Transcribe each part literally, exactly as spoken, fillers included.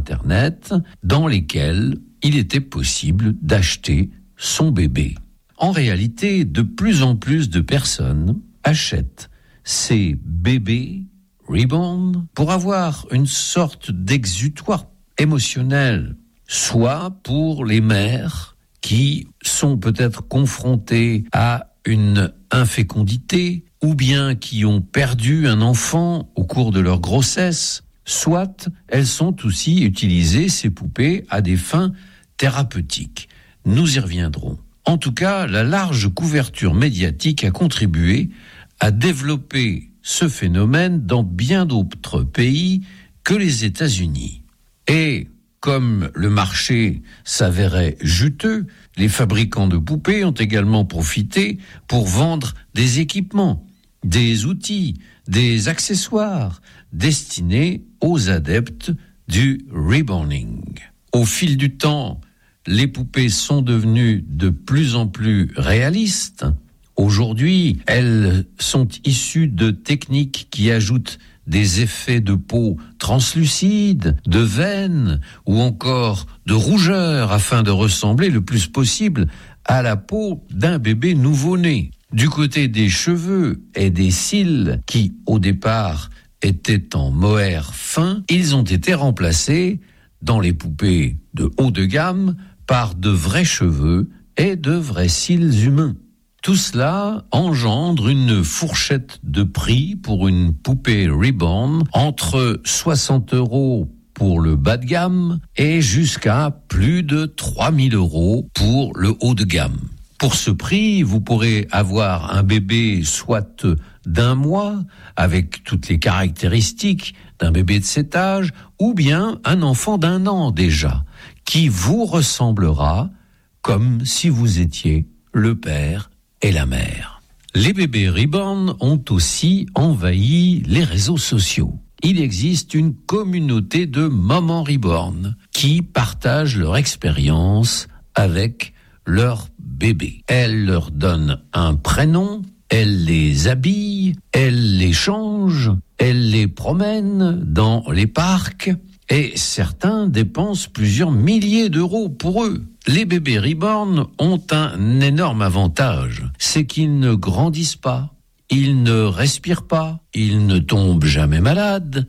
Internet dans lesquels il était possible d'acheter son bébé. En réalité, de plus en plus de personnes achètent ces bébés reborn pour avoir une sorte d'exutoire émotionnel, soit pour les mères qui sont peut-être confrontées à une infécondité ou bien qui ont perdu un enfant au cours de leur grossesse, soit elles sont aussi utilisées, ces poupées, à des fins thérapeutiques. Nous y reviendrons. En tout cas, la large couverture médiatique a contribué à développer ce phénomène dans bien d'autres pays que les États-Unis. Et comme le marché s'avérait juteux, les fabricants de poupées ont également profité pour vendre des équipements, des outils, des accessoires destinés aux adeptes du reborning. Au fil du temps, les poupées sont devenues de plus en plus réalistes. Aujourd'hui, elles sont issues de techniques qui ajoutent des effets de peau translucides, de veines ou encore de rougeur afin de ressembler le plus possible à la peau d'un bébé nouveau-né. Du côté des cheveux et des cils qui, au départ, étaient en mohair fin, ils ont été remplacés dans les poupées de haut de gamme par de vrais cheveux et de vrais cils humains. Tout cela engendre une fourchette de prix pour une poupée reborn entre soixante euros pour le bas de gamme et jusqu'à plus de trois mille euros pour le haut de gamme. Pour ce prix, vous pourrez avoir un bébé soit d'un mois, avec toutes les caractéristiques d'un bébé de cet âge, ou bien un enfant d'un an déjà, qui vous ressemblera comme si vous étiez le père et la mère. Les bébés reborn ont aussi envahi les réseaux sociaux. Il existe une communauté de mamans reborn qui partagent leur expérience avec leurs bébés. Elles leur donnent un prénom, elles les habillent, elles les changent, elles les promènent dans les parcs et certains dépensent plusieurs milliers d'euros pour eux. Les bébés reborn ont un énorme avantage, c'est qu'ils ne grandissent pas, ils ne respirent pas, ils ne tombent jamais malades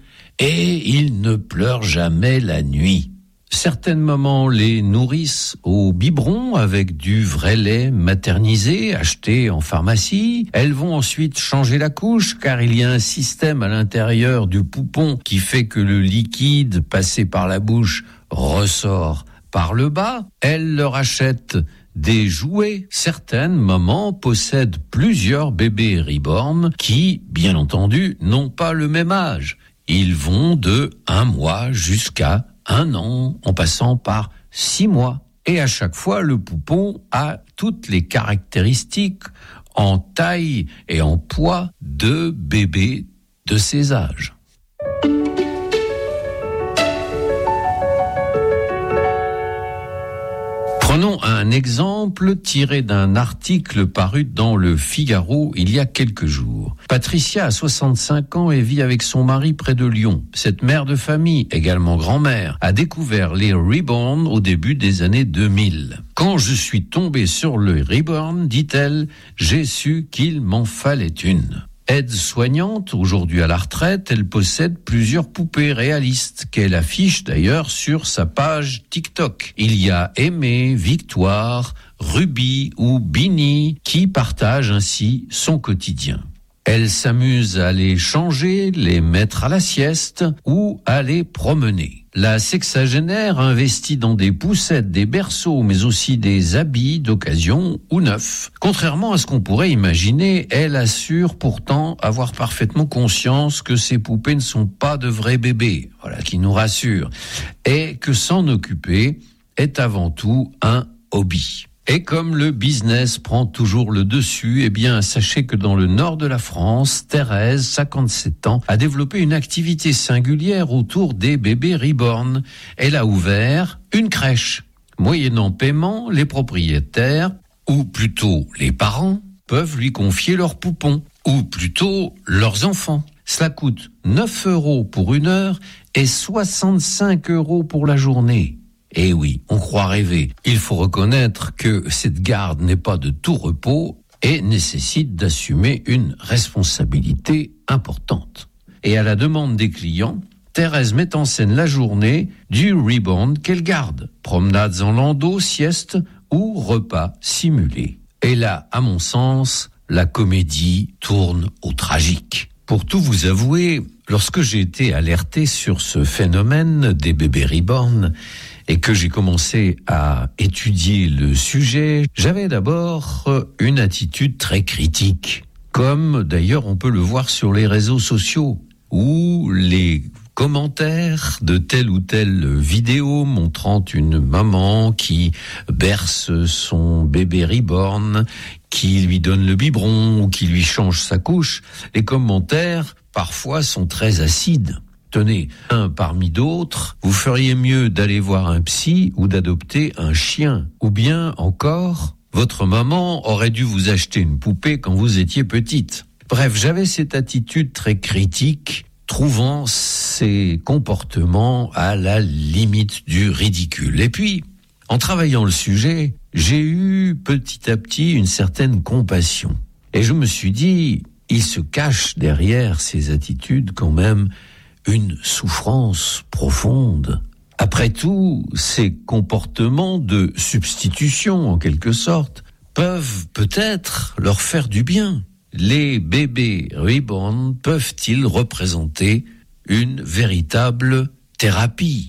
et ils ne pleurent jamais la nuit. Certaines mamans les nourrissent au biberon avec du vrai lait maternisé acheté en pharmacie. Elles vont ensuite changer la couche car il y a un système à l'intérieur du poupon qui fait que le liquide passé par la bouche ressort par le bas. Elles leur achètent des jouets. Certaines mamans possèdent plusieurs bébés reborn qui, bien entendu, n'ont pas le même âge. Ils vont de un mois jusqu'à un an, en passant par six mois. Et à chaque fois, le poupon a toutes les caractéristiques en taille et en poids de bébés de ces âges. Prenons un exemple tiré d'un article paru dans le Figaro il y a quelques jours. Patricia a soixante-cinq ans et vit avec son mari près de Lyon. Cette mère de famille, également grand-mère, a découvert les reborn au début des années deux mille. Quand je suis tombée sur le reborn, dit-elle, j'ai su qu'il m'en fallait une. Aide-soignante, aujourd'hui à la retraite, elle possède plusieurs poupées réalistes qu'elle affiche d'ailleurs sur sa page TikTok. Il y a Aimée, Victoire, Ruby ou Bini qui partagent ainsi son quotidien. Elle s'amuse à les changer, les mettre à la sieste ou à les promener. La sexagénaire investit dans des poussettes, des berceaux, mais aussi des habits d'occasion ou neufs. Contrairement à ce qu'on pourrait imaginer, elle assure pourtant avoir parfaitement conscience que ces poupées ne sont pas de vrais bébés, voilà qui nous rassure, et que s'en occuper est avant tout un hobby. Et comme le business prend toujours le dessus, eh bien, sachez que dans le nord de la France, Thérèse, cinquante-sept ans, a développé une activité singulière autour des bébés reborn. Elle a ouvert une crèche. Moyennant paiement, les propriétaires, ou plutôt les parents, peuvent lui confier leurs poupons, ou plutôt leurs enfants. Cela coûte neuf euros pour une heure et soixante-cinq euros pour la journée. Eh oui, on croit rêver. Il faut reconnaître que cette garde n'est pas de tout repos et nécessite d'assumer une responsabilité importante. Et à la demande des clients, Thérèse met en scène la journée du rebound qu'elle garde. Promenades en landau, sieste ou repas simulés. Et là, à mon sens, la comédie tourne au tragique. Pour tout vous avouer, lorsque j'ai été alerté sur ce phénomène des bébés reborn et que j'ai commencé à étudier le sujet, j'avais d'abord une attitude très critique, comme d'ailleurs on peut le voir sur les réseaux sociaux, où les commentaires de telle ou telle vidéo montrant une maman qui berce son bébé reborn, qui lui donne le biberon ou qui lui change sa couche, les commentaires parfois sont très acides. Tenez, un parmi d'autres, vous feriez mieux d'aller voir un psy ou d'adopter un chien. Ou bien encore, votre maman aurait dû vous acheter une poupée quand vous étiez petite. Bref, j'avais cette attitude très critique, trouvant ces comportements à la limite du ridicule. Et puis, en travaillant le sujet, j'ai eu petit à petit une certaine compassion. Et je me suis dit, il se cache derrière ces attitudes quand même une souffrance profonde. Après tout, ces comportements de substitution, en quelque sorte, peuvent peut-être leur faire du bien. Les bébés reborn peuvent-ils représenter une véritable thérapie ?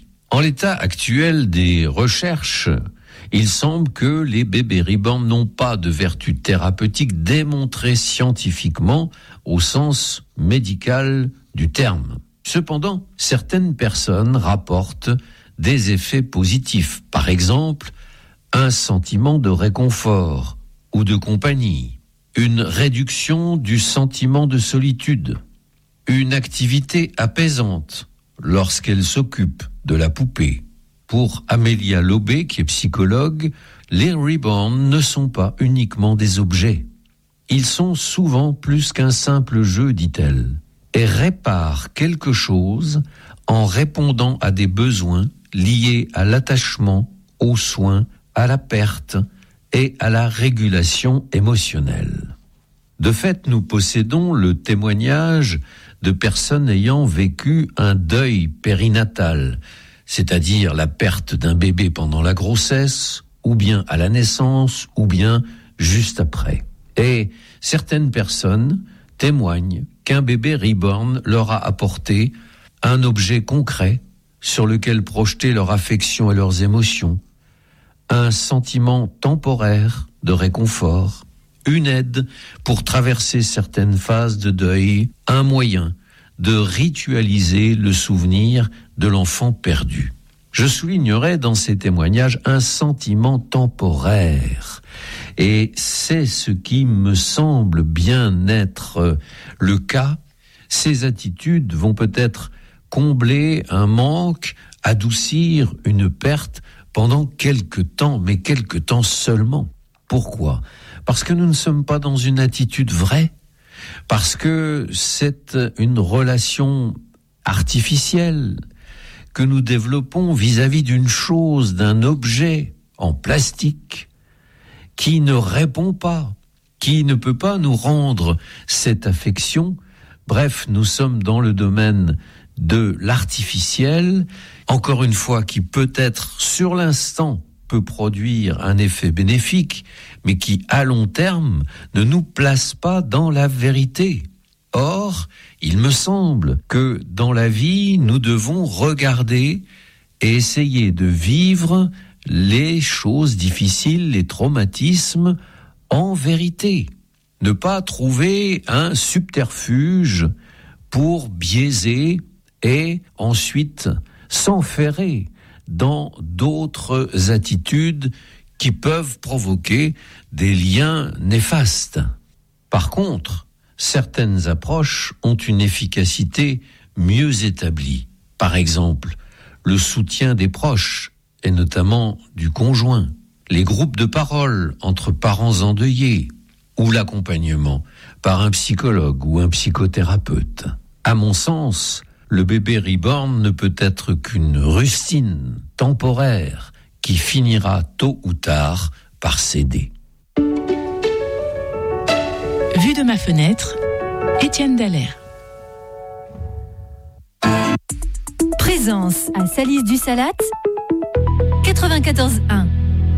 En l'état actuel des recherches, il semble que les bébés reborn n'ont pas de vertu thérapeutique démontrée scientifiquement au sens médical du terme. Cependant, certaines personnes rapportent des effets positifs. Par exemple, un sentiment de réconfort ou de compagnie, une réduction du sentiment de solitude, une activité apaisante lorsqu'elle s'occupe de la poupée. Pour Amélia Lobé, qui est psychologue, les reborn ne sont pas uniquement des objets. Ils sont souvent plus qu'un simple jeu, dit-elle, et réparent quelque chose en répondant à des besoins liés à l'attachement, aux soins, à la perte et à la régulation émotionnelle. De fait, nous possédons le témoignage de personnes ayant vécu un deuil périnatal, c'est-à-dire la perte d'un bébé pendant la grossesse, ou bien à la naissance, ou bien juste après. Et certaines personnes témoignent qu'un bébé reborn leur a apporté un objet concret sur lequel projeter leur affection et leurs émotions, un sentiment temporaire de réconfort, une aide pour traverser certaines phases de deuil, un moyen de ritualiser le souvenir de l'enfant perdu. Je soulignerai dans ces témoignages un sentiment temporaire. Et c'est ce qui me semble bien être le cas. Ces attitudes vont peut-être combler un manque, adoucir une perte pendant quelque temps, mais quelque temps seulement. Pourquoi ? Parce que nous ne sommes pas dans une attitude vraie, parce que c'est une relation artificielle que nous développons vis-à-vis d'une chose, d'un objet en plastique qui ne répond pas, qui ne peut pas nous rendre cette affection. Bref, nous sommes dans le domaine de l'artificiel, encore une fois, qui peut-être sur l'instant peut produire un effet bénéfique, mais qui à long terme ne nous place pas dans la vérité. Or, il me semble que dans la vie, nous devons regarder et essayer de vivre les choses difficiles, les traumatismes en vérité. Ne pas trouver un subterfuge pour biaiser et ensuite s'enferrer dans d'autres attitudes qui peuvent provoquer des liens néfastes. Par contre, certaines approches ont une efficacité mieux établie. Par exemple, le soutien des proches, et notamment du conjoint, les groupes de parole entre parents endeuillés, ou l'accompagnement par un psychologue ou un psychothérapeute. À mon sens, le bébé reborn ne peut être qu'une rustine temporaire qui finira tôt ou tard par céder. Vue de ma fenêtre, Étienne Dallaire. Présence à Salis du Salat, quatre-vingt-quatorze un.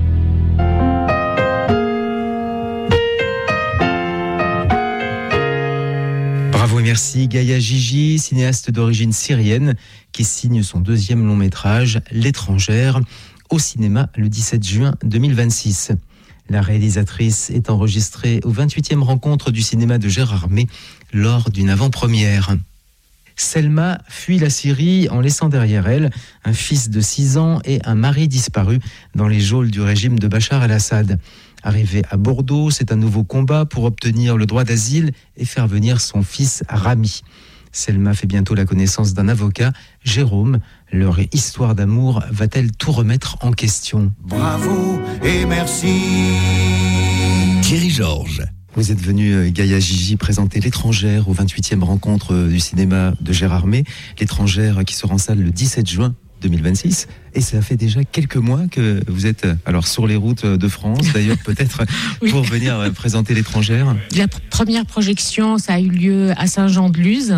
Bravo et merci Gaïa Gigi, cinéaste d'origine syrienne, qui signe son deuxième long métrage, L'étrangère, au cinéma le dix-sept juin deux mille vingt-six. La réalisatrice est enregistrée aux vingt-huitième rencontre du cinéma de Gérardmer lors d'une avant-première. Selma fuit la Syrie en laissant derrière elle un fils de six ans et un mari disparu dans les geôles du régime de Bachar el-Assad. Arrivée à Bordeaux, c'est un nouveau combat pour obtenir le droit d'asile et faire venir son fils Rami. Selma fait bientôt la connaissance d'un avocat, Jérôme. Leur histoire d'amour va-t-elle tout remettre en question ? Bravo et merci. Thierry Georges. Vous êtes venu, Gaïa Gigi, présenter L'étrangère aux vingt-huitième rencontre du cinéma de Gérardmer. L'étrangère qui sera en salle le dix-sept juin deux mille vingt-six. Et ça fait déjà quelques mois que vous êtes alors sur les routes de France, d'ailleurs peut-être oui. pour venir présenter L'étrangère. La pr- première projection, ça a eu lieu à Saint-Jean-de-Luz.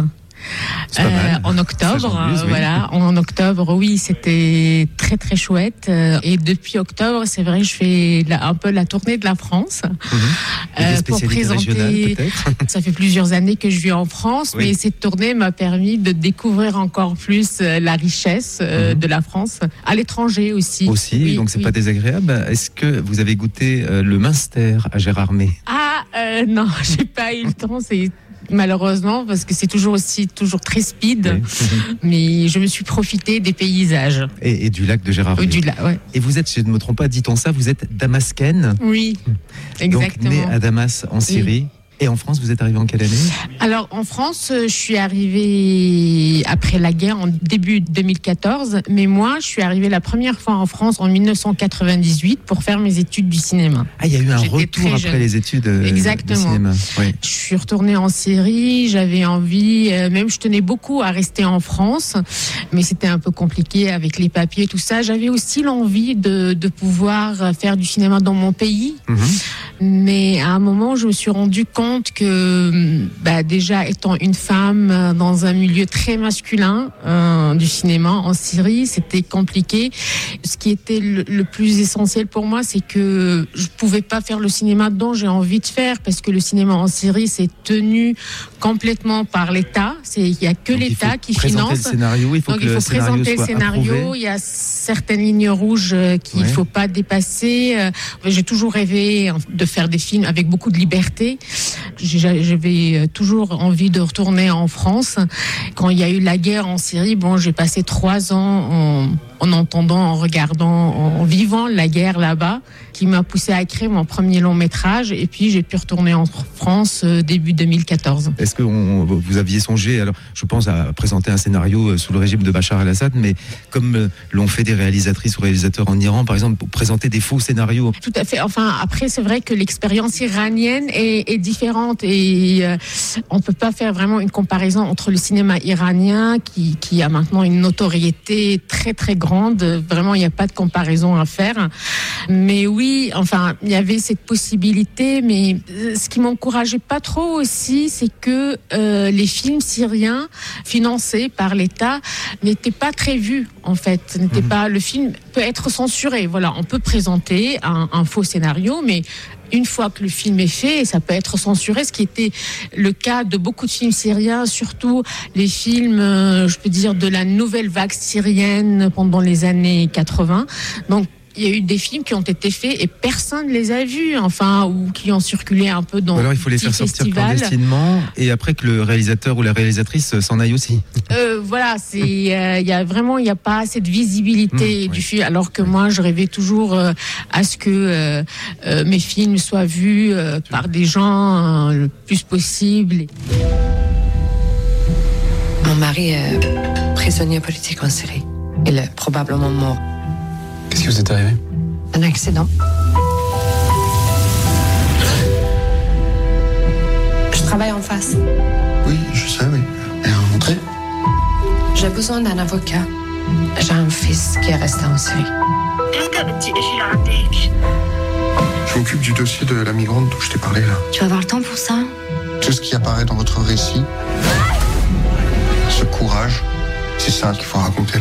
Euh, en octobre, euh, oui. voilà, en octobre, oui, c'était très très chouette. Et depuis octobre, c'est vrai, je fais la, un peu la tournée de la France mmh. euh, pour présenter. Ça fait plusieurs années que je vis en France, oui. mais cette tournée m'a permis de découvrir encore plus la richesse euh, mmh. de la France à l'étranger aussi. Aussi, oui, donc c'est oui. pas désagréable. Est-ce que vous avez goûté euh, le Münster à Gérardmer ? Ah euh, non, j'ai pas eu le temps. C'est malheureusement, parce que c'est toujours aussi toujours très speed, oui. mais je me suis profité des paysages. Et, et du lac de Gérardmer. Du lac, ouais. Et vous êtes, si je ne me trompe pas, dit-on ça, vous êtes damascaine. Oui, exactement. Donc née à Damas, en Syrie. Oui. Et en France, vous êtes arrivée en quelle année ? Alors, en France, je suis arrivée après la guerre, en début deux mille quatorze. Mais moi, je suis arrivée la première fois en France en dix-neuf cent quatre-vingt-dix-huit pour faire mes études du cinéma. Ah, il y a eu un J'étais retour après jeune. les études Exactement. du cinéma. Oui. Je suis retournée en Syrie, j'avais envie, euh, même je tenais beaucoup à rester en France, mais c'était un peu compliqué avec les papiers et tout ça. J'avais aussi l'envie de, de pouvoir faire du cinéma dans mon pays. Mm-hmm. Mais à un moment, je me suis rendu compte que bah, déjà étant une femme dans un milieu très masculin euh, du cinéma en Syrie, c'était compliqué. Ce qui était le, le plus essentiel pour moi, c'est que je pouvais pas faire le cinéma dont j'ai envie de faire, parce que le cinéma en Syrie, c'est tenu complètement par l'État. C'est, il y a que Donc, l'État qui finance. Le scénario, il faut Donc que il faut le présenter le scénario. Approuvé. Il y a certaines lignes rouges qu'il ne ouais. faut pas dépasser. J'ai toujours rêvé de faire des films avec beaucoup de liberté. J'avais toujours envie de retourner en France. Quand il y a eu la guerre en Syrie, bon, j'ai passé trois ans en, en entendant, en regardant, en vivant la guerre là-bas, qui m'a poussé à écrire mon premier long métrage. Et puis j'ai pu retourner en France euh, début deux mille quatorze. Est-ce que on, vous aviez songé, alors je pense à présenter un scénario sous le régime de Bachar el-Assad, mais comme euh, l'ont fait des réalisatrices ou réalisateurs en Iran, par exemple, pour présenter des faux scénarios. Tout à fait. Enfin, après, c'est vrai que l'expérience iranienne est, est différente et euh, on peut pas faire vraiment une comparaison entre le cinéma iranien qui, qui a maintenant une notoriété très très grande. Vraiment, il n'y a pas de comparaison à faire. Mais oui, enfin, il y avait cette possibilité, mais ce qui m'encourageait pas trop aussi, c'est que euh, les films syriens financés par l'État n'étaient pas très vus, en fait. N'étaient mmh. pas, le film peut être censuré. Voilà, on peut présenter un, un faux scénario, mais une fois que le film est fait, ça peut être censuré, ce qui était le cas de beaucoup de films syriens, surtout les films, euh, je peux dire, de la nouvelle vague syrienne pendant les années quatre-vingts. Donc, il y a eu des films qui ont été faits et personne ne les a vus, enfin, ou qui ont circulé un peu dans. Ou alors il faut les faire sortir festivals. clandestinement et après que le réalisateur ou la réalisatrice s'en aille aussi. Euh, voilà, c'est, il euh, y a vraiment, il n'y a pas cette visibilité mmh, du oui. film, alors que oui. moi, je rêvais toujours euh, à ce que euh, euh, mes films soient vus euh, par des gens euh, le plus possible. Mon mari est prisonnier politique en Syrie. Il est probablement mort. Qu'est-ce qui vous est arrivé ? Un accident. Je travaille en face. Oui, je sais, oui. Et rentrez ? J'ai besoin d'un avocat. J'ai un fils qui est resté en Syrie. Je m'occupe du dossier de la migrante dont je t'ai parlé là. Tu vas avoir le temps pour ça? Tout ce qui apparaît dans votre récit, ce courage, c'est ça qu'il faut raconter.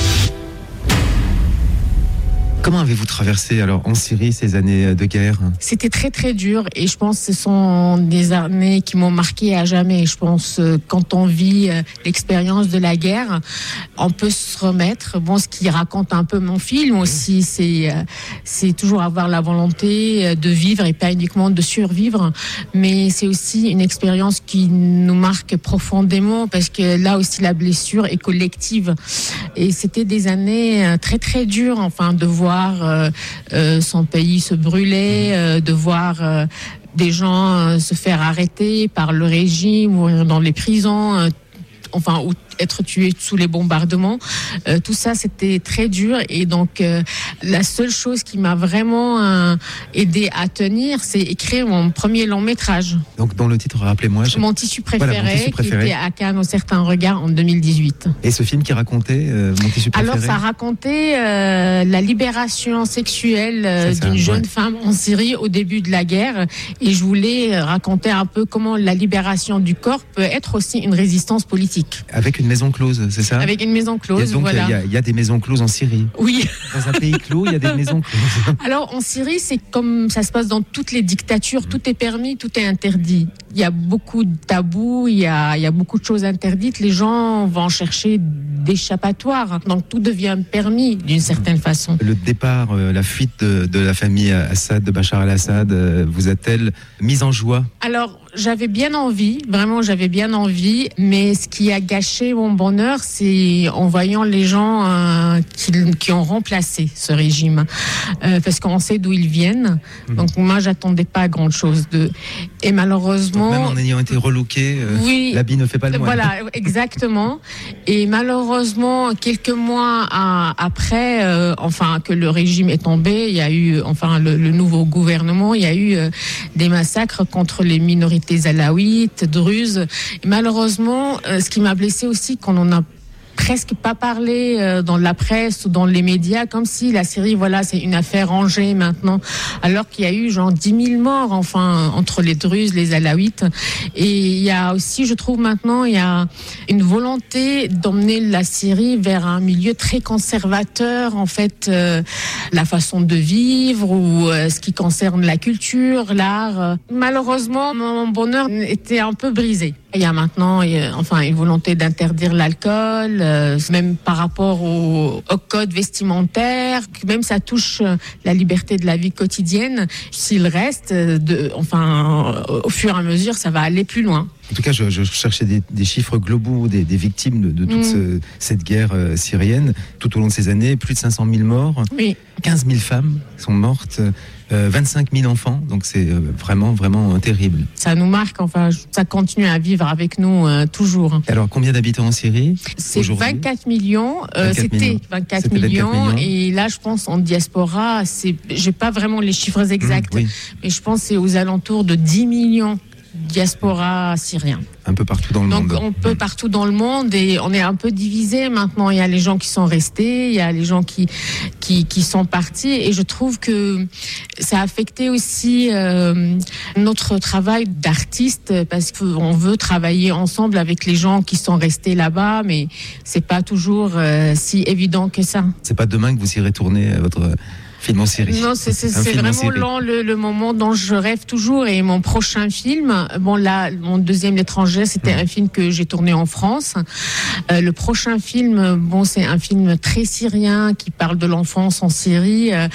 Comment avez-vous traversé alors en Syrie ces années de guerre? C'était très très dur et je pense que ce sont des années qui m'ont marqué à jamais. Je pense quand on vit l'expérience de la guerre, on peut se remettre. Bon, ce qui raconte un peu mon film aussi, c'est c'est toujours avoir la volonté de vivre et pas uniquement de survivre. Mais c'est aussi une expérience qui nous marque profondément parce que là aussi la blessure est collective. Et c'était des années très très dures, enfin, de voir Euh, euh, son pays se brûler, euh, de voir euh, des gens euh, se faire arrêter par le régime, mourir dans les prisons, euh, enfin, ou être tués sous les bombardements. Euh, tout ça, c'était très dur. Et donc, euh, la seule chose qui m'a vraiment euh, aidé à tenir, c'est écrire mon premier long métrage. Donc, dans le titre, rappelez-moi. Je... Mon tissu préféré, voilà, mon tissu préféré, qui était à Cannes au Certain Regard en deux mille dix-huit. Et ce film qui racontait euh, Mon tissu préféré? Alors, ça racontait euh, la libération sexuelle euh, d'une jeune ouais. femme en Syrie au début de la guerre. Et je voulais raconter un peu comment la libération du corps peut être aussi une résistance politique. Avec une maison close, c'est ça? Avec une maison close, et donc, voilà. Il y, a, il y a des maisons closes en Syrie. Oui. Dans un pays clos, il y a des maisons closes. Alors, en Syrie, c'est comme ça se passe dans toutes les dictatures. Tout est permis, tout est interdit. Il y a beaucoup de tabous, il y a, il y a beaucoup de choses interdites. Les gens vont chercher d'échappatoires. Donc, tout devient permis d'une certaine façon. Le départ, euh, la fuite de, de la famille Assad, de Bachar al-Assad, euh, vous a-t-elle mise en joie? Alors, j'avais bien envie, vraiment j'avais bien envie, mais ce qui a gâché mon bonheur, c'est en voyant les gens euh, qui, qui ont remplacé ce régime, euh, parce qu'on sait d'où ils viennent. Mmh. Donc moi, j'attendais pas grand-chose d'eux. Et malheureusement... Donc même en ayant été relooké, euh, oui, l'habit ne fait pas le moine. Voilà, exactement. Et malheureusement, quelques mois à, après, euh, enfin que le régime est tombé, il y a eu, enfin le, le nouveau gouvernement, il y a eu euh, des massacres contre les minorités alaouites, druzes. Et malheureusement, euh, ce qui m'a blessée aussi, qu'on en a presque pas parlé euh, dans la presse ou dans les médias, comme si la Syrie, voilà, c'est une affaire rangée maintenant, alors qu'il y a eu genre dix mille morts, enfin, entre les Druzes, les Alaouites. Et il y a aussi, je trouve maintenant, il y a une volonté d'emmener la Syrie vers un milieu très conservateur, en fait, euh, la façon de vivre ou euh, ce qui concerne la culture, l'art. Malheureusement, mon bonheur était un peu brisé. Il y a maintenant, il y a, enfin, une volonté d'interdire l'alcool, euh, même par rapport au, au code vestimentaire, même ça touche la liberté de la vie quotidienne. S'il reste, de, enfin, au fur et à mesure, ça va aller plus loin. En tout cas, je, je cherchais des, des chiffres globaux des, des victimes de, de toute mmh. ce, cette guerre euh, syrienne. Tout au long de ces années, plus de cinq cent mille morts, oui. quinze mille femmes sont mortes, euh, vingt-cinq mille enfants. Donc c'est euh, vraiment, vraiment euh, terrible. Ça nous marque, enfin, ça continue à vivre avec nous euh, toujours. Alors, combien d'habitants en Syrie? C'est vingt-quatre millions. Euh, vingt-quatre c'était millions. vingt-quatre c'était millions, vingt-quatre millions. Et là, je pense en diaspora, c'est, j'ai pas vraiment les chiffres exacts, mmh, oui. mais je pense que c'est aux alentours de dix millions. Diaspora syrien. Un peu partout dans le Donc, monde. Donc, on peut partout dans le monde et on est un peu divisé maintenant. Il y a les gens qui sont restés, il y a les gens qui qui, qui sont partis, et je trouve que ça a affecté aussi euh, notre travail d'artiste, parce qu'on veut travailler ensemble avec les gens qui sont restés là-bas, mais c'est pas toujours euh, si évident que ça. C'est pas demain que vous irez tourner votre film en Syrie. Non, c'est, c'est, c'est vraiment lent, le, le moment dont je rêve toujours. Et mon prochain film, bon là, mon deuxième L'étranger, c'était mmh. un film que j'ai tourné en France. Euh, le prochain film, bon, c'est un film très syrien qui parle de l'enfance en Syrie. Euh,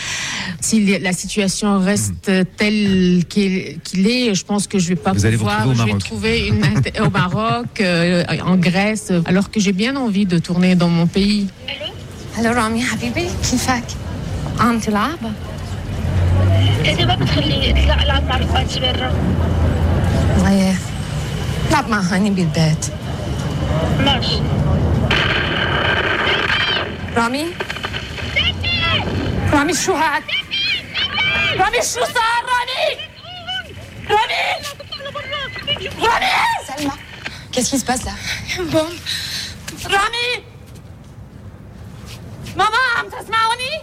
si la situation reste mmh. telle qu'il, qu'il est, je pense que je vais pas vous pouvoir. Vous je vais trouver une au Maroc, euh, en Grèce, alors que j'ai bien envie de tourner dans mon pays. Allô, Rami, habibi, كيفك؟ عم تلعب؟ إذا ما بتخليني أطلع ألعب مع رفقاتي برا. ايه العب مع هاني بالبيت. ماشي. رامي؟ رامي شو هاد؟ رامي شو صار رامي؟ رامي؟ رامي؟ Salma, qu'est-ce qui se passe là? Une bombe. رامي ماما عم تسمعوني؟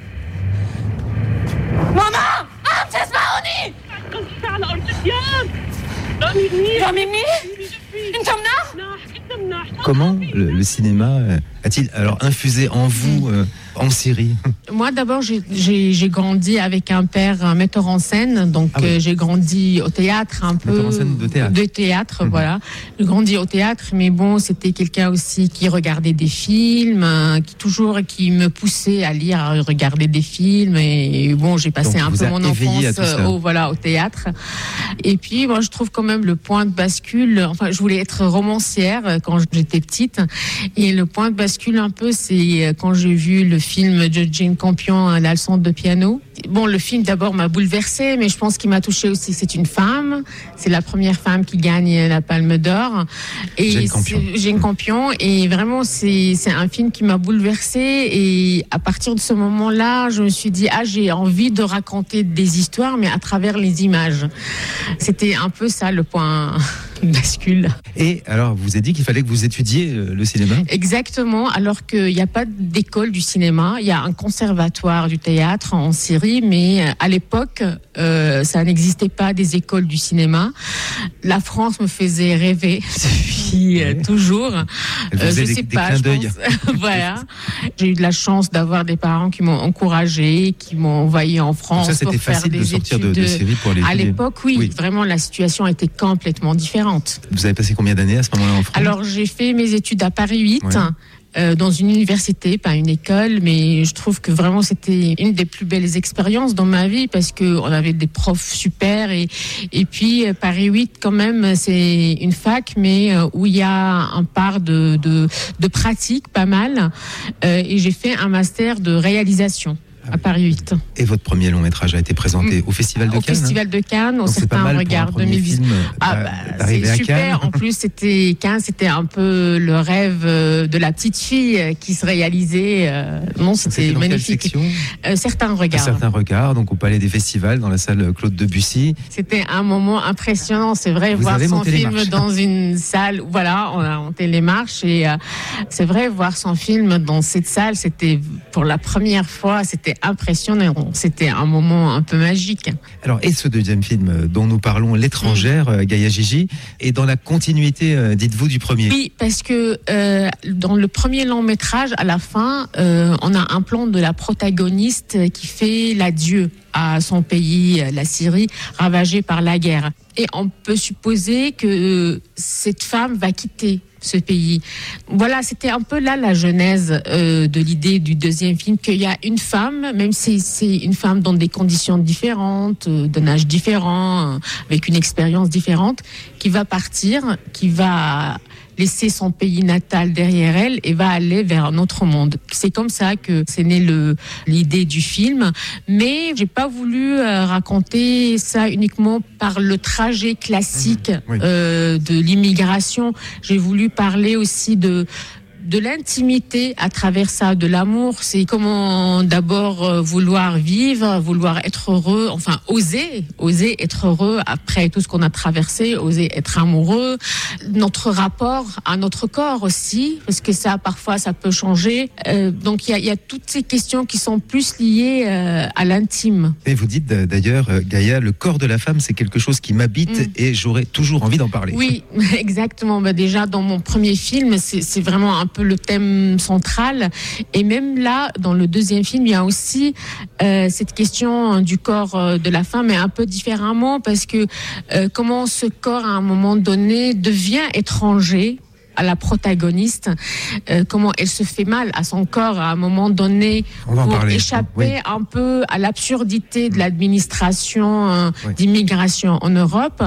ماما عم تسمعوني؟ كنت على أرض الديار. رامي منيح. رامي منيح؟ أنت مناح؟ مناح جدا مناح. Comment le, le cinéma euh, a-t-il alors infusé en vous euh, en Syrie? Moi, d'abord, j'ai, j'ai, j'ai grandi avec un père un metteur en scène, donc Ah oui. euh, j'ai grandi au théâtre un peu. Metteur en scène de théâtre. De théâtre, Mhm. voilà. J'ai grandi au théâtre, mais bon, c'était quelqu'un aussi qui regardait des films, euh, qui toujours qui me poussait à lire, à regarder des films, et bon, j'ai passé Donc, un vous peu a mon éveillé à enfance tout ça. euh, au voilà au théâtre. Et puis, moi, je trouve quand même le point de bascule. Enfin, je voulais être romancière euh, quand j'étais petite, et le point de bascule un peu, c'est euh, quand j'ai vu le film de Jane Campion, La leçon de piano. Bon, le film d'abord m'a bouleversée, mais je pense qu'il m'a touchée aussi. C'est une femme, c'est la première femme qui gagne la Palme d'Or. Et Jane Campion. c'est- Jane Campion, et vraiment c'est c'est un film qui m'a bouleversée. Et à partir de ce moment-là, je me suis dit ah j'ai envie de raconter des histoires, mais à travers les images. C'était un peu ça le point bascule. Et alors, vous avez dit qu'il fallait que vous étudiez euh, le cinéma. Exactement, alors qu'il n'y a pas d'école du cinéma, il y a un conservatoire du théâtre en Syrie, mais à l'époque, euh, ça n'existait pas des écoles du cinéma. La France me faisait rêver depuis euh, toujours. Elle vous Euh, faisait je des- sais des pas, clins je d'œil. pense. Voilà. J'ai eu de la chance d'avoir des parents qui m'ont encouragé, qui m'ont envoyé en Donc France ça, pour c'était faire facile des de sortir de, études. de Syrie pour aller À étudier. l'époque, oui, Oui. vraiment la situation était complètement différente. Vous avez passé combien d'années à ce moment-là en France? Alors, j'ai fait mes études à Paris huit, Ouais. euh, dans une université, pas une école, mais je trouve que vraiment c'était une des plus belles expériences dans ma vie parce que on avait des profs super et et puis euh, Paris huit quand même c'est une fac mais euh, où il y a un part de de, de pratique pas mal euh, et j'ai fait un master de réalisation à Paris huit. Et votre premier long métrage a été présenté au Festival de Au Cannes. Festival de Cannes, au Donc c'est pas Certain mal pour un Regard premier deux mille dix. film Ah d'a- bah, d'arriver c'est à super. Cannes. En plus, c'était Cannes, c'était un peu le rêve euh, de la petite fille euh, qui se réalisait. euh, Non, Donc, c'était dans quelle magnifique. section? Euh, Certains À regards. certains regards, donc au Palais des Festivals, dans la salle Claude Debussy. C'était un moment impressionnant, c'est vrai, Vous voir avez son monté les film marches. dans une salle. Voilà, on a monté les marches et euh, c'est vrai, voir son film dans cette salle, c'était pour la première fois, c'était impressionnant. C'était un moment un peu magique. Alors, et ce deuxième film euh, dont nous parlons, L'étrangère, euh, Gaïa Gigi, est dans la continuité, euh, dites-vous, du premier. Oui, parce que euh, dans le premier long métrage, à la fin, euh, on a un plan de la protagoniste qui fait l'adieu à son pays, la Syrie, ravagée par la guerre. Et on peut supposer que euh, cette femme va quitter ce pays. Voilà, c'était un peu là la genèse euh, de l'idée du deuxième film, qu'il y a une femme, même si c'est une femme dans des conditions différentes, euh, d'un âge différent, euh, avec une expérience différente, qui va partir, qui va laisser son pays natal derrière elle et va aller vers un autre monde. C'est comme ça que c'est né le, l'idée du film. Mais j'ai pas voulu euh, raconter ça uniquement par le trajet classique Oui. euh, de l'immigration. J'ai voulu parler aussi de de l'intimité à travers ça, de l'amour. C'est comment d'abord euh, vouloir vivre, vouloir être heureux, enfin oser, oser être heureux après tout ce qu'on a traversé, oser être amoureux. Notre rapport à notre corps aussi, parce que ça parfois ça peut changer. Euh, donc il y a, il y a toutes ces questions qui sont plus liées euh, à l'intime. Et vous dites euh, d'ailleurs, euh, Gaïa, le corps de la femme, c'est quelque chose qui m'habite Mm. et j'aurais toujours envie d'en parler. Oui, exactement. Bah déjà, dans mon premier film, c'est, c'est vraiment un peu le thème central. Et même là, dans le deuxième film, il y a aussi euh, cette question du corps euh, de la femme, mais un peu différemment, parce que euh, comment ce corps, à un moment donné, devient étranger à la protagoniste, euh, comment elle se fait mal à son corps à un moment donné On va en pour parler. échapper Oui. un peu à l'absurdité de l'administration euh, Oui. d'immigration en Europe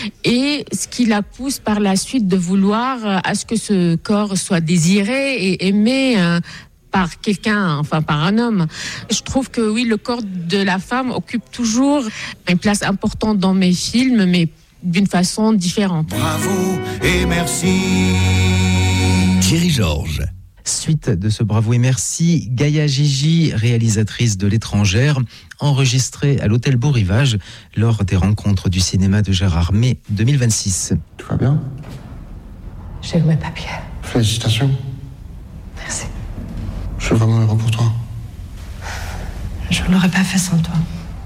et ce qui la pousse par la suite de vouloir euh, à ce que ce corps soit désiré et aimé euh, par quelqu'un, enfin par un homme. Je trouve que oui, le corps de la femme occupe toujours une place importante dans mes films, mais d'une façon différente. Bravo et merci. Thierry Georges. Suite de ce bravo et merci, Gaïa Gigi, réalisatrice de L'étrangère, enregistrée à l'hôtel Beau Rivage lors des rencontres du cinéma de Gérard May deux mille vingt-six. Tout va bien? J'ai eu mes papiers. Félicitations. Merci. Je suis vraiment heureux pour toi. Je ne l'aurais pas fait sans toi.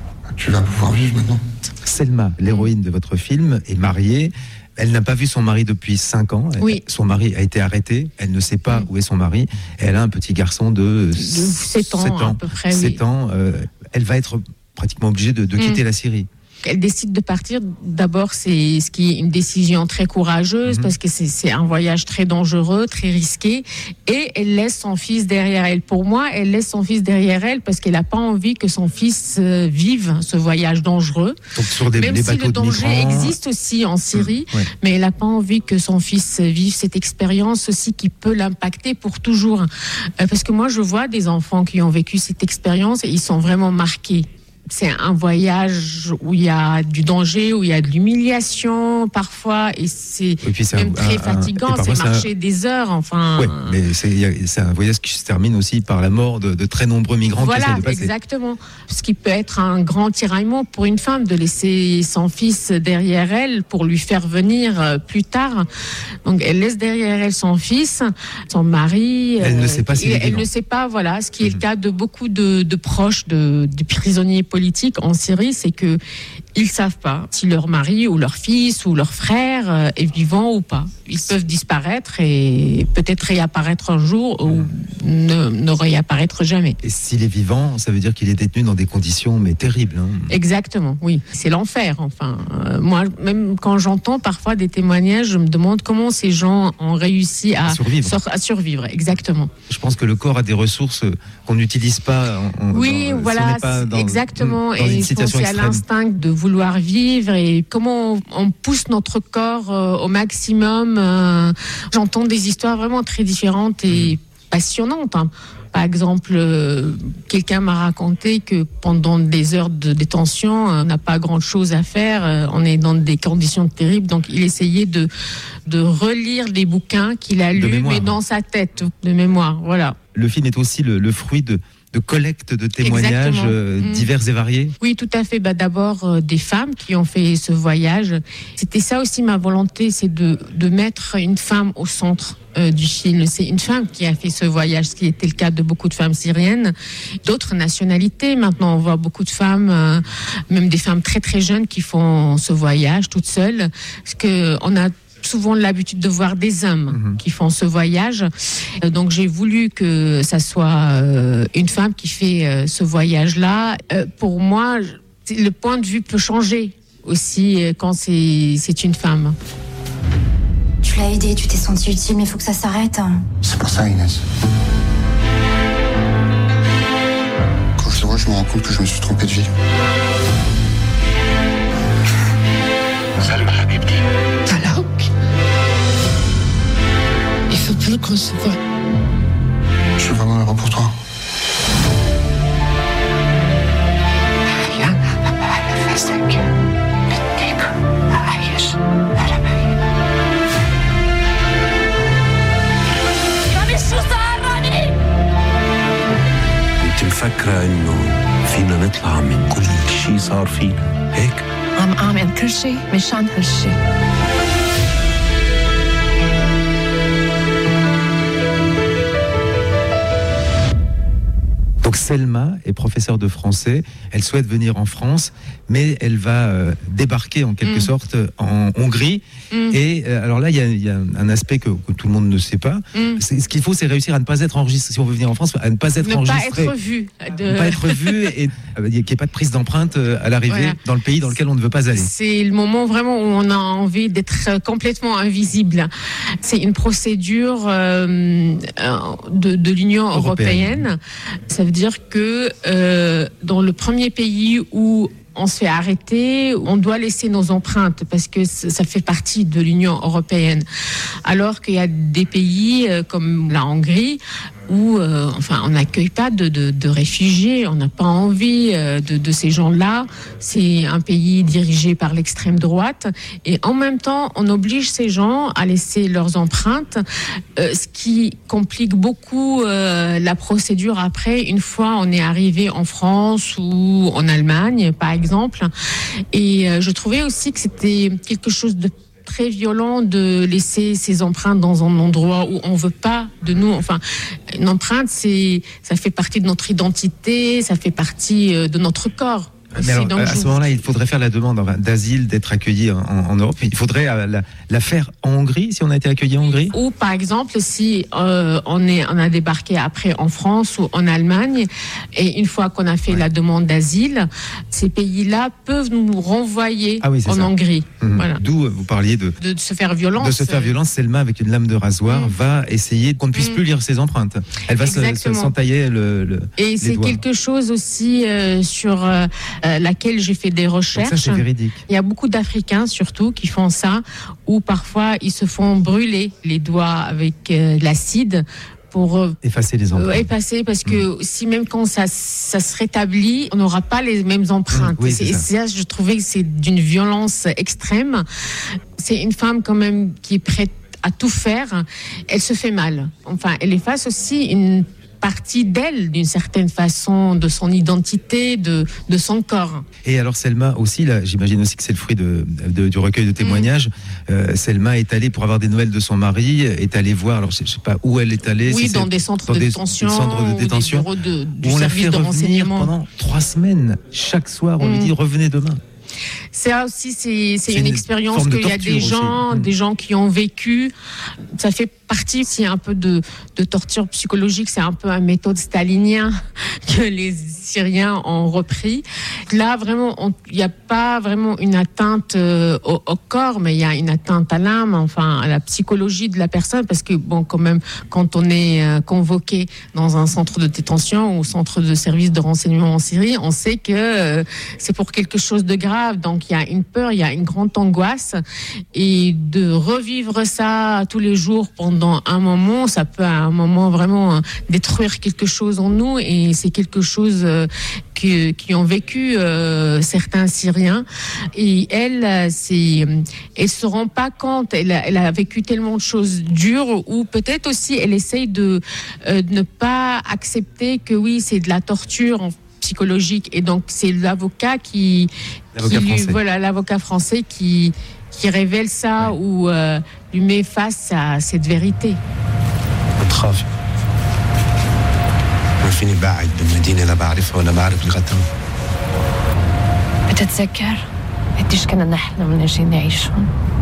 Tu vas pouvoir vivre maintenant. Selma, l'héroïne de votre film, est mariée. Elle n'a pas vu son mari depuis cinq ans. Elle, Oui. Son mari a été arrêté. Elle ne sait pas Mm. où est son mari. Et elle a un petit garçon de, De sept ans, à peu près, oui. sept ans. Euh, elle va être pratiquement obligée de, de Mm. quitter la Syrie. Elle décide de partir. D'abord, c'est ce qui est une décision très courageuse Mhm. parce que c'est, c'est un voyage très dangereux, très risqué. Et elle laisse son fils derrière elle. Pour moi, elle laisse son fils derrière elle parce qu'elle n'a pas envie que son fils euh, vive ce voyage dangereux. Donc sur des Même les si bateaux le de danger migrants. existe aussi en Syrie, Ouais. mais elle n'a pas envie que son fils vive cette expérience aussi qui peut l'impacter pour toujours. Euh, parce que moi, je vois des enfants qui ont vécu cette expérience et ils sont vraiment marqués. C'est un voyage où il y a du danger, où il y a de l'humiliation parfois, et c'est Et puis c'est même un- très un- un- fatigant. et parfois C'est c'est un- marcher des heures, enfin. Ouais, mais c'est, il y a- c'est un voyage qui se termine aussi par la mort de, de très nombreux migrants qui Voilà, essaient de passer. exactement. Ce qui peut être un grand tiraillement pour une femme de laisser son fils derrière elle pour lui faire venir euh, plus tard. Donc elle laisse derrière elle son fils, son mari. Elle ne sait pas s'il et est Elle vivant. ne sait pas, voilà, ce qui est Mhm. le cas de beaucoup de, de proches de, de prisonniers politiques en Syrie, c'est que ils savent pas si leur mari ou leur fils ou leur frère euh, est vivant ou pas. Ils peuvent disparaître et peut-être réapparaître un jour ou ne, ne réapparaître jamais. Et s'il est vivant, ça veut dire qu'il est détenu dans des conditions mais terribles. hein. Exactement, oui. C'est l'enfer, enfin. Euh, moi, même quand j'entends parfois des témoignages, je me demande comment ces gens ont réussi à, À survivre. sor- à survivre. Exactement. Je pense que le corps a des ressources qu'on n'utilise pas. En, en- Oui, dans- si on voilà, n'est pas c'est- dans- exactement. dans Et une je situation pense à extrême. l'instinct de vouloir vivre et comment on, on pousse notre corps euh, au maximum. euh. J'entends des histoires vraiment très différentes et passionnantes. hein. Par exemple, euh, quelqu'un m'a raconté que pendant des heures de détention, euh, on n'a pas grand-chose à faire, euh, on est dans des conditions terribles, donc il essayait de, de relire les bouquins qu'il a lus, mémoire. mais dans sa tête, de mémoire, voilà. Le film est aussi le, le fruit de, de collectes de témoignages Exactement. euh, Mm. divers et variés. Oui, tout à fait. Bah, d'abord, euh, des femmes qui ont fait ce voyage. C'était ça aussi ma volonté, c'est de, de mettre une femme au centre euh, du film. C'est une femme qui a fait ce voyage, ce qui était le cas de beaucoup de femmes syriennes, d'autres nationalités. Maintenant, on voit beaucoup de femmes, euh, même des femmes très très jeunes qui font ce voyage toutes seules. Parce que on a souvent l'habitude de voir des hommes Mhm. qui font ce voyage. Euh, Donc j'ai voulu que ça soit euh, une femme qui fait euh, ce voyage-là. Euh, pour moi, je- le point de vue peut changer aussi euh, quand c'est c'est une femme. Tu l'as aidé, tu t'es senti utile, mais il faut que ça s'arrête. C'est pour ça, Inès. Quand je le vois, je me rends compte que je me suis trompé de vie. Salma Habibti. Talak. Il faut plus qu'on se voit. Je suis vraiment heureux pour toi. انت مفكرة انه فينا نطلع من كل شيء صار فينا هيك؟ عم أعمل كل شيء مشان هالشيء. Donc Selma est professeure de français. Elle souhaite venir en France, mais elle va euh, débarquer en quelque Mm. sorte en Hongrie. Mm. Et euh, alors là, il y a, il y a un aspect que, que tout le monde ne sait pas. Mm. C'est- ce qu'il faut, c'est réussir à ne pas être enregistré. Si on veut venir en France, à ne pas être Ne pas enregistré. être vue. De... Ne pas être vu et euh, qu'il n'y ait pas de prise d'empreinte euh, à l'arrivée Voilà. dans le pays dans lequel on ne veut pas aller. C'est le moment vraiment où on a envie d'être complètement invisible. C'est une procédure euh, de, de l'Union Européenne. européenne. Ça veut dire que euh, dans le premier pays où on se fait arrêter, on doit laisser nos empreintes parce que ça fait partie de l'Union européenne. Alors qu'il y a des pays euh, comme la Hongrie où euh, enfin, on n'accueille pas de, de, de réfugiés, on n'a pas envie euh, de, de ces gens-là. C'est un pays dirigé par l'extrême droite et en même temps, on oblige ces gens à laisser leurs empreintes, euh, ce qui complique beaucoup euh, la procédure après, une fois on est arrivé en France ou en Allemagne, par exemple. Et euh, je trouvais aussi que c'était quelque chose de très violent de laisser ses empreintes dans un endroit où on veut pas de nous. Enfin, une empreinte, c'est, ça fait partie de notre identité, ça fait partie de notre corps. Mais alors, à ce moment-là, il faudrait faire la demande d'asile, d'être accueilli en, en Europe. Il faudrait la, la faire en Hongrie, si on a été accueilli en Hongrie. Ou par exemple, si euh, on, est, on a débarqué après en France ou en Allemagne, et une fois qu'on a fait ouais. la demande d'asile, ces pays-là peuvent nous renvoyer ah oui, en ça. Hongrie. Mmh. Voilà. D'où vous parliez de, de, de se faire violence. De se faire violence. Selma, avec une lame de rasoir, mmh. va essayer qu'on ne puisse mmh. plus lire ses empreintes. Elle va se, s'entailler le, le Et les c'est doigts. Quelque chose aussi euh, sur... Euh, Euh, laquelle j'ai fait des recherches. Donc ça, c'est véridique. Il y a beaucoup d'Africains surtout qui font ça, où parfois ils se font brûler les doigts avec euh, l'acide pour euh, effacer les empreintes. Euh, effacer parce que mmh. si même quand ça, ça se rétablit, on n'aura pas les mêmes empreintes. Mmh, oui, c'est, c'est ça. ça, je trouvais que c'est d'une violence extrême. C'est une femme quand même qui est prête à tout faire. Elle se fait mal. Enfin, elle efface aussi une partie d'elle, d'une certaine façon, de son identité, de, de son corps. Et alors Selma aussi, là, j'imagine aussi que c'est le fruit de, de, du recueil de témoignages. Mmh. Euh, Selma est allée pour avoir des nouvelles de son mari, est allée voir, alors je ne sais pas où elle est allée. Oui, si dans des centres dans de des détention, centres de détention, ou des bureaux de, du où on service l'a fait de revenir renseignement. Pendant trois semaines, chaque soir, on mmh. lui dit revenez demain. Ça aussi, c'est, c'est, c'est une, une expérience qu'il y a des gens, aussi. des gens qui ont vécu. Ça fait partie, c'est un peu de, de torture psychologique. C'est un peu un méthode stalinien que les Syriens ont repris. Là, vraiment, il n'y a pas vraiment une atteinte euh, au, au corps, mais il y a une atteinte à l'âme, enfin, à la psychologie de la personne, parce que bon, quand même, quand on est euh, convoqué dans un centre de détention ou au centre de service de renseignement en Syrie, on sait que euh, c'est pour quelque chose de grave. Donc, il y a une peur, il y a une grande angoisse, et de revivre ça tous les jours pendant un moment, ça peut à un moment vraiment détruire quelque chose en nous, et c'est quelque chose euh, que, qui ont vécu euh, certains Syriens. Et elle, c'est, elle se rend pas compte, elle a, elle a vécu tellement de choses dures, ou peut-être aussi elle essaye de, euh, de ne pas accepter que oui, c'est de la torture en psychologique, et donc c'est l'avocat qui, l'avocat qui lui, français. voilà, l'avocat français qui, qui révèle ça, ouais. ou euh, lui met face à cette vérité. بتخافي ما فيني بعد بالمدينة لا بعرفها ولا بعرف لغتها. بتتذكر قديش كنا نحلم نجي نعيش هون؟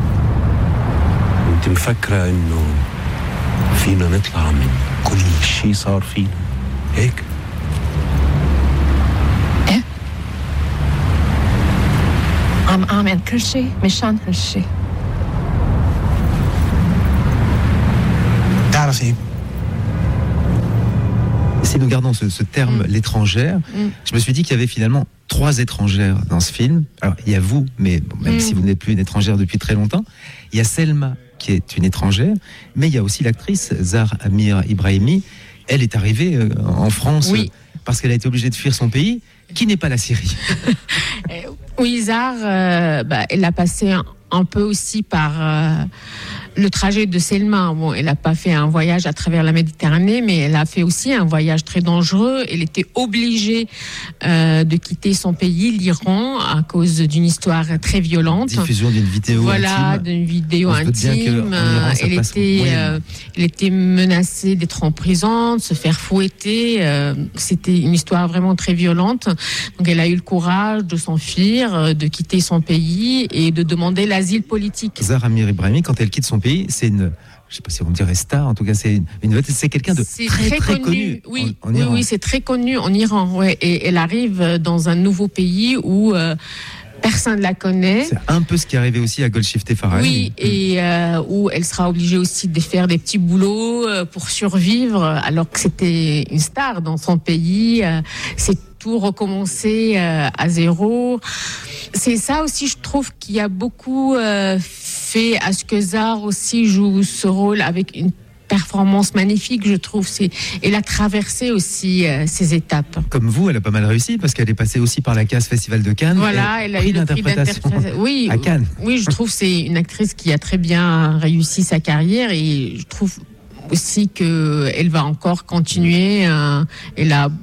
انت مفكرة انه فينا نطلع من كل شيء صار فينا هيك؟ ايه عم اعمل كل شيء مشان هالشيء. تعرفي Si nous gardons ce, ce terme, mmh. l'étrangère, mmh. je me suis dit qu'il y avait finalement trois étrangères dans ce film. Alors, il y a vous, mais bon, même mmh. si vous n'êtes plus une étrangère depuis très longtemps, il y a Selma, qui est une étrangère, mais il y a aussi l'actrice Zahra Amir Ibrahimi. Elle est arrivée euh, en France oui. euh, parce qu'elle a été obligée de fuir son pays, qui n'est pas la Syrie. Oui, Zahra, euh, bah, elle a passé un, un peu aussi par... Euh, le trajet de Selma. Bon, elle n'a pas fait un voyage à travers la Méditerranée, mais elle a fait aussi un voyage très dangereux. Elle était obligée euh, de quitter son pays, l'Iran, à cause d'une histoire très violente. Diffusion d'une vidéo voilà, intime. d'une vidéo intime. Iran, elle, était, euh, elle était menacée d'être en prison, de se faire fouetter. Euh, c'était une histoire vraiment très violente. Donc, elle a eu le courage de s'enfuir, de quitter son pays et de demander l'asile politique. Zahra Amir Ibrahimi, quand elle quitte son pays, c'est une, je ne sais pas si on dirait star, en tout cas c'est une, une c'est quelqu'un de c'est très très, très connu. connu. Oui, en, en oui, Iran. oui, c'est très connu en Iran. Ouais, et elle arrive dans un nouveau pays où euh, personne ne la connaît. C'est un peu ce qui est arrivé aussi à Golshifteh Farahani. Oui, et euh, où elle sera obligée aussi de faire des petits boulots euh, pour survivre, alors que c'était une star dans son pays. Euh, c'est tout recommencer euh, à zéro. C'est ça aussi, je trouve qu'il y a beaucoup euh, fait à ce que Zahra aussi joue ce rôle avec une performance magnifique, je trouve. C'est, elle a traversé aussi euh, ces étapes. Comme vous, elle a pas mal réussi parce qu'elle est passée aussi par la case Festival de Cannes. Voilà, elle, elle a eu le prix d'interprétation. Oui, à Cannes. Oui, je trouve que c'est une actrice qui a très bien réussi sa carrière, et je trouve aussi qu'elle va encore continuer. Euh, elle a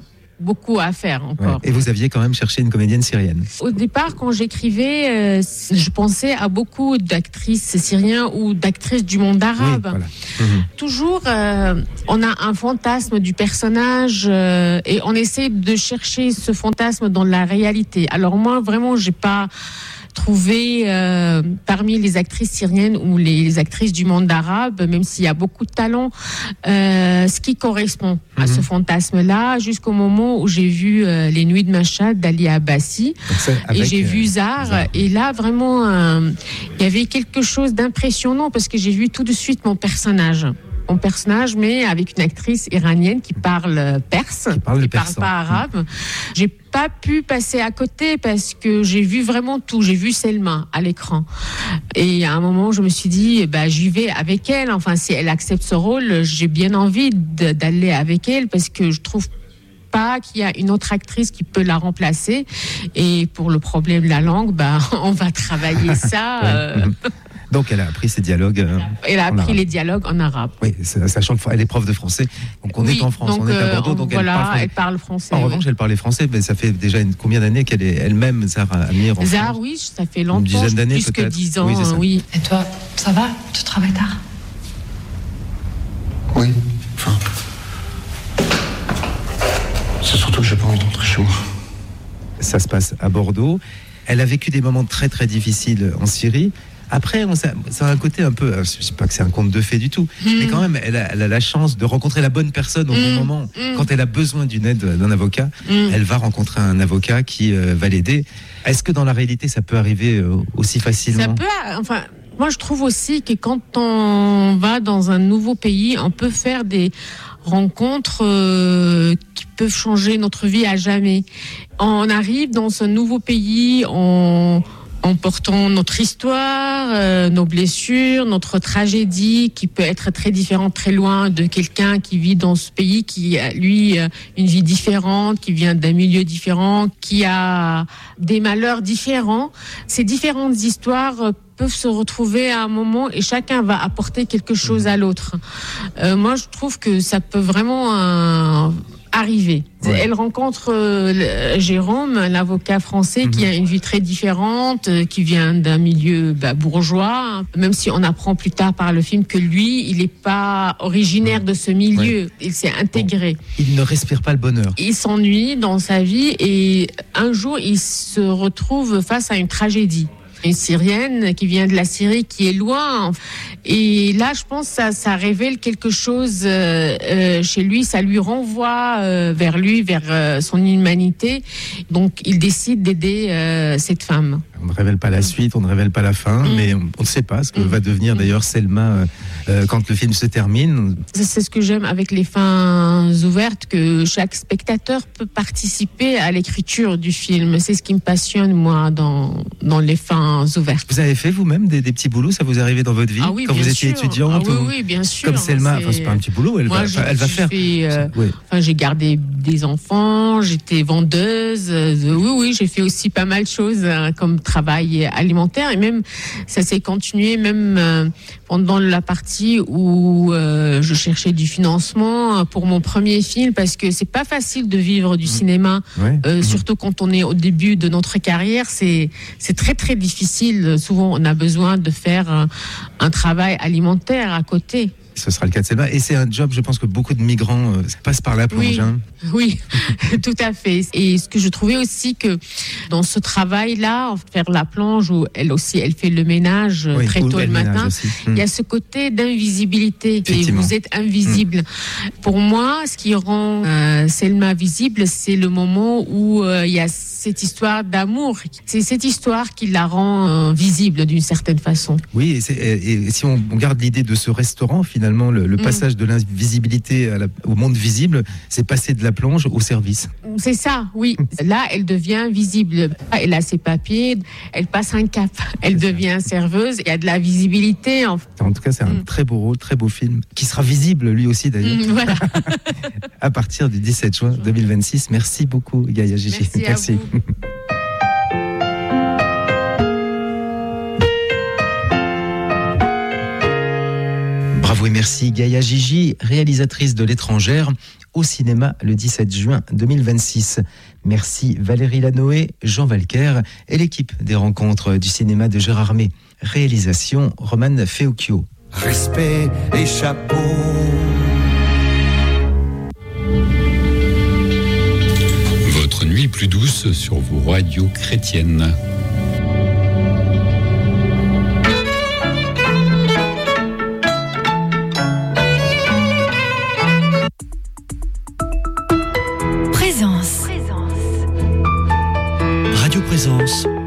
beaucoup à faire encore. Ouais. Et vous aviez quand même cherché une comédienne syrienne. Au départ, quand j'écrivais, euh, je pensais à beaucoup d'actrices syriennes ou d'actrices du monde arabe. Oui, voilà. Mmh. Toujours, euh, on a un fantasme du personnage euh, et on essaie de chercher ce fantasme dans la réalité. Alors moi, vraiment, j'ai pas trouvé euh, parmi les actrices syriennes ou les actrices du monde arabe, même s'il y a beaucoup de talent, euh, ce qui correspond mmh. à ce fantasme-là, jusqu'au moment où j'ai vu euh, Les Nuits de Machhad d'Ali Abbasi, et j'ai euh, vu Zar, Zar, et là vraiment, euh, il y avait quelque chose d'impressionnant parce que j'ai vu tout de suite mon personnage. Mon personnage, mais avec une actrice iranienne qui parle perse, qui parle, qui parle pas arabe. Mmh. J'ai pas pu passer à côté parce que j'ai vu vraiment tout. J'ai vu Selma à l'écran. Et à un moment, je me suis dit, bah, j'y vais avec elle. Enfin, si elle accepte ce rôle, j'ai bien envie de, d'aller avec elle parce que je trouve pas qu'il y a une autre actrice qui peut la remplacer. Et pour le problème de la langue, bah, on va travailler ça. ouais. euh... Donc elle a appris ces dialogues. Euh, elle a appris les dialogues en arabe. Oui, sachant qu'elle est prof de français. Donc on oui, est en France, donc, on est à Bordeaux, euh, donc voilà, elle parle français. Elle parle français en oui. revanche, elle parlait français, mais ça fait déjà une, combien d'années qu'elle est elle-même Zar Amir en Zar, France oui, ça fait longtemps. Une dizaine d'années plus peut-être. que dix ans, oui, c'est ça. oui. Et toi, ça va? Tu travailles tard? Oui, enfin. C'est surtout que j'ai pas envie d'entrer chez moi. Ça se passe à Bordeaux. Elle a vécu des moments très très difficiles en Syrie. Après, on, ça, ça a un côté un peu, je ne sais pas que c'est un conte de fées du tout, mmh. mais quand même, elle a, elle a la chance de rencontrer la bonne personne au mmh. bon moment. Mmh. Quand elle a besoin d'une aide d'un avocat, mmh. elle va rencontrer un avocat qui euh, va l'aider. Est-ce que dans la réalité, ça peut arriver euh, aussi facilement? Ça peut, enfin, moi je trouve aussi que quand on va dans un nouveau pays, on peut faire des rencontres euh, qui peuvent changer notre vie à jamais. On arrive dans ce nouveau pays, on... en portant notre histoire, euh, nos blessures, notre tragédie qui peut être très différente, très loin de quelqu'un qui vit dans ce pays, qui a, lui, euh, une vie différente, qui vient d'un milieu différent, qui a des malheurs différents. Ces différentes histoires euh, peuvent se retrouver à un moment et chacun va apporter quelque chose à l'autre. Euh, moi, je trouve que ça peut vraiment... Euh, arriver. Ouais. Elle rencontre euh, Jérôme, l'avocat français, mmh. qui a une vie très différente, euh, qui vient d'un milieu bah, bourgeois, même si on apprend plus tard par le film que lui, il n'est pas originaire mmh. de ce milieu. Ouais. Il s'est intégré. Bon. Il ne respire pas le bonheur. Il s'ennuie dans sa vie et un jour, il se retrouve face à une tragédie. Une Syrienne qui vient de la Syrie, qui est loin. Et là, je pense que ça, ça révèle quelque chose euh, euh, chez lui. Ça lui renvoie euh, vers lui, vers euh, son humanité. Donc, il décide d'aider euh, cette femme. On ne révèle pas la suite, on ne révèle pas la fin, mmh. mais on ne sait pas ce que mmh. va devenir d'ailleurs Selma euh, quand le film se termine. C'est ce que j'aime avec les fins ouvertes, que chaque spectateur peut participer à l'écriture du film. C'est ce qui me passionne, moi, dans, dans les fins ouvertes. Vous avez fait vous-même des, des petits boulots, ça vous est arrivé dans votre vie ah oui, quand vous étiez sûr. étudiante? Ah oui, oui, bien sûr. Comme Selma, c'est, enfin, c'est pas un petit boulot, elle moi, va, elle va faire. Fait, euh, oui. Enfin, j'ai gardé des enfants, j'étais vendeuse. Euh, oui, oui, j'ai fait aussi pas mal de choses euh, comme travail alimentaire et même ça s'est continué même euh, pendant la partie où euh, je cherchais du financement pour mon premier film parce que c'est pas facile de vivre du mmh. cinéma, ouais. euh, mmh. surtout quand on est au début de notre carrière, c'est c'est très très difficile. Souvent, on a besoin de faire un, un travail alimentaire à côté. Ce sera le cas de Selma. Et c'est un job, je pense que beaucoup de migrants euh, passent par la plonge. Oui, hein. oui tout à fait. Et ce que je trouvais aussi que dans ce travail-là, faire la plonge, où elle aussi, elle fait le ménage oui, très tôt le matin, il hum. y a ce côté d'invisibilité. Et vous êtes invisible. Hum. Pour moi, ce qui rend euh, Selma visible, c'est le moment où euh, il y a cette histoire d'amour. C'est cette histoire qui la rend euh, visible d'une certaine façon. Oui, et, c'est, et, et si on, on garde l'idée de ce restaurant, finalement, le, le passage mmh. de l'invisibilité à la, au monde visible, c'est passer de la plonge au service. C'est ça, oui. Là, elle devient visible. Elle a ses papiers, elle passe un cap. Elle c'est devient ça. serveuse. Il y a de la visibilité. En, en tout cas, c'est un mmh. très beau rôle, très beau film, qui sera visible lui aussi d'ailleurs. Mmh, voilà. À partir du dix-sept juin deux mille vingt-six. Merci beaucoup, Gaïa Gigi. Merci. Merci. À vous. Bravo Bravo et merci Gaïa Gigi, réalisatrice de L'étrangère, au cinéma le dix-sept juin deux mille vingt-six. Merci Valérie Lanoé, Jean Valquer et l'équipe des rencontres du cinéma de Gérard May. Réalisation Romane Feocchio. Respect et chapeau. Votre nuit plus douce sur vos radios chrétiennes. Présence. Radio Présence.